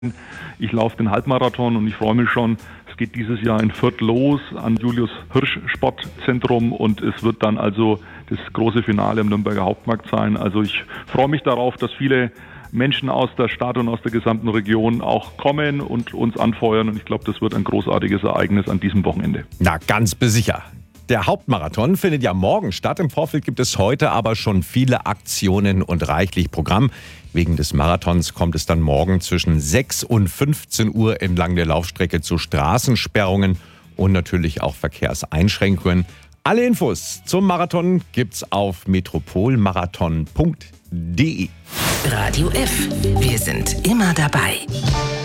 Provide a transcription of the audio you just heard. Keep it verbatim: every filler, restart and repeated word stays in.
Ich laufe den Halbmarathon und ich freue mich schon. Es geht dieses Jahr in Fürth los am Julius-Hirsch-Sportzentrum und es wird dann also das große Finale am Nürnberger Hauptmarkt sein. Also ich freue mich darauf, dass viele Menschen aus der Stadt und aus der gesamten Region auch kommen und uns anfeuern. Und ich glaube, das wird ein großartiges Ereignis an diesem Wochenende. Na, ganz besicher. Der Hauptmarathon findet ja morgen statt. Im Vorfeld gibt es heute aber schon viele Aktionen und reichlich Programm. Wegen des Marathons kommt es dann morgen zwischen sechs und fünfzehn Uhr entlang der Laufstrecke zu Straßensperrungen und natürlich auch Verkehrseinschränkungen. Alle Infos zum Marathon gibt's auf metropolmarathon punkt de. Radio F. Wir sind immer dabei.